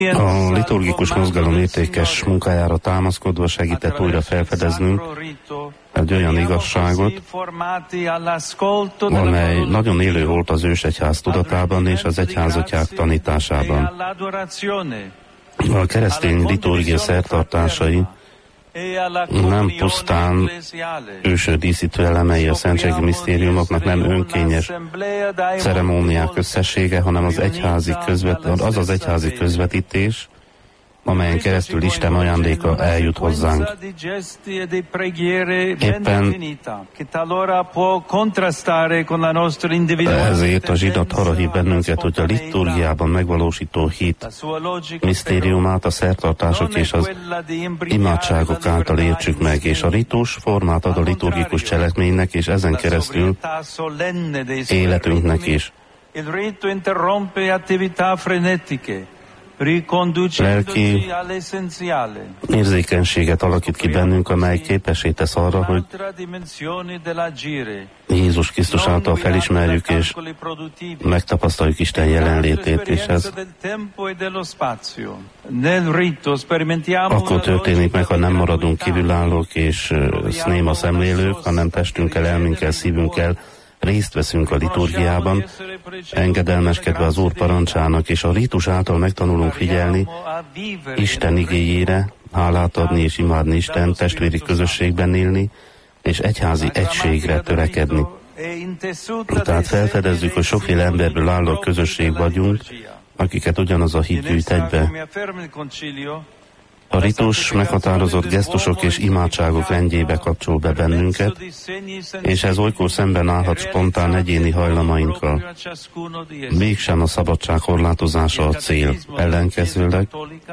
A liturgikus mozgalom értékes munkájára támaszkodva segített újra felfedeznünk egy olyan igazságot, amely nagyon élő volt az ősegyház tudatában és az egyházatyák tanításában. A keresztény liturgia szertartásai nem pusztán őső díszítő elemei a szentségi misztériumoknak, nem önkényes ceremóniák összessége, hanem az egyházi közvetítés, amelyen keresztül Isten ajándéka eljut hozzánk. Éppen ezért a zsinat arra hív bennünket, hogy a liturgiában megvalósító hit misztériumát a szertartások és az imádságok által értsük meg, és a ritus formát ad a liturgikus cselekménynek, és ezen keresztül életünknek is. Lelki érzékenységet alakít ki bennünk, amely képessé tesz arra, hogy Jézus Krisztus által felismerjük és megtapasztaljuk Isten jelenlétét, és ez akkor történik meg, ha nem maradunk kívülállók és néma szemlélők, hanem testünkkel, elménkkel, szívünkkel részt veszünk a liturgiában, engedelmeskedve az Úr parancsának, és a rítus által megtanulunk figyelni Isten igéjére, hálát adni és imádni Isten, testvéri közösségben élni, és egyházi egységre törekedni. Tehát felfedezzük, hogy sokféle emberből álló közösség vagyunk, akiket ugyanaz a hit gyűjt egybe. A ritus meghatározott gesztusok és imádságok rendjébe kapcsol be bennünket, és ez olykor szemben állhat spontán egyéni hajlamainkkal. Mégsem a szabadság korlátozása a cél, ellenkezőleg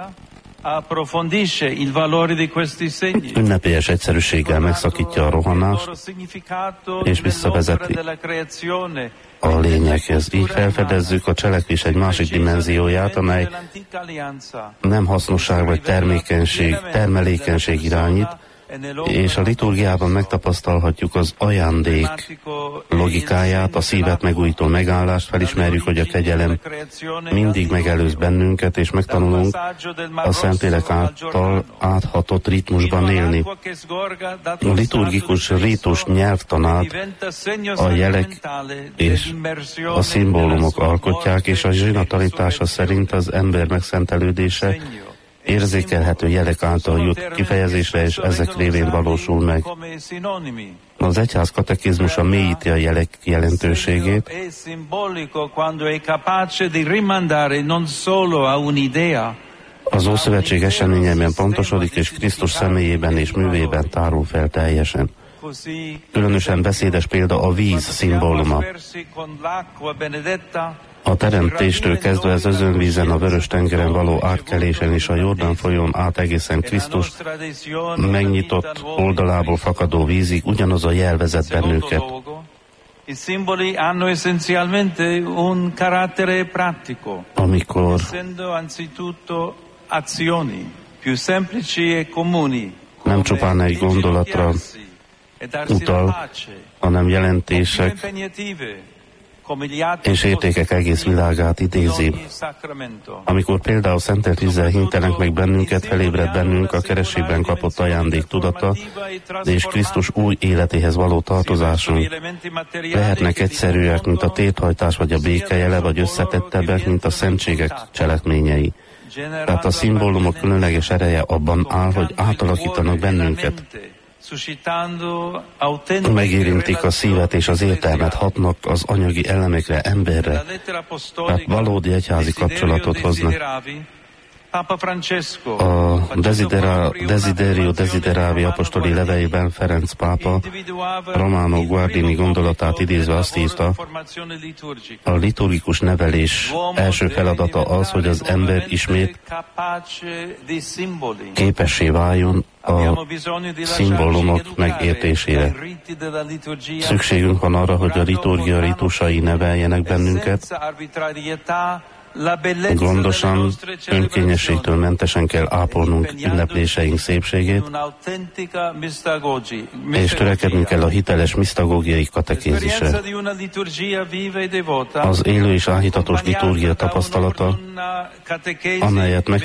ünnepélyes egyszerűséggel megszakítja a rohanást, és visszavezeti a lényeghez. Így felfedezzük a cselekvés egy másik dimenzióját, amely nem hasznosság vagy termelékenység irányít, és a liturgiában megtapasztalhatjuk az ajándék logikáját, a szívet megújító megállást, felismerjük, hogy a kegyelem mindig megelőz bennünket, és megtanulunk a Szentlélek által áthatott ritmusban élni. A liturgikus rítus nyelvtanát a jelek és a szimbólumok alkotják, és a zsinat tanítása szerint az ember megszentelődése érzékelhető jelek által jut kifejezésre, és ezek révén valósul meg. Az egyház katekizmusa mélyíti a jelek jelentőségét, az Ószövetség eseményeiben pontosodik, és Krisztus személyében és művében tárul fel teljesen. Különösen beszédes példa a víz szimbóluma. A teremtéstől kezdve az özönvízen, a Vörös-tengeren való átkelésen és a Jordán folyón át egészen Krisztus megnyitott oldalából fakadó vízig ugyanaz a jel vezet bennünket. Amikor nem csupán egy gondolatra utal, hanem jelentések és értékek egész világát idézi. Amikor például szentelt vízzel hintenek meg bennünket, felébred bennünk a kerességben kapott ajándék tudata, és Krisztus új életéhez való tartozásunk. Lehetnek egyszerűek, mint a térdhajtás vagy a békejele, vagy összetettebbek, mint a szentségek cselekményei. Tehát a szimbólumok különleges ereje abban áll, hogy átalakítanak bennünket. Megérintik a szívet és az értelmet, hatnak az anyagi elemekre, emberre, tehát valódi egyházi kapcsolatot hoznak. A Desiderio Desideravi apostoli leveleiben Ferenc pápa Romano Guardini gondolatát idézve azt írta: a liturgikus nevelés első feladata az, hogy az ember ismét képessé váljon a szimbólumok megértésére. Szükségünk van arra, hogy a liturgia ritusai neveljenek bennünket. Gondosan, önkényességtől mentesen kell ápolnunk ünnepléseink szépségét, és törekednünk kell a hiteles misztagógiai katekézisre. Az élő és áhítatos liturgia tapasztalata, amelyet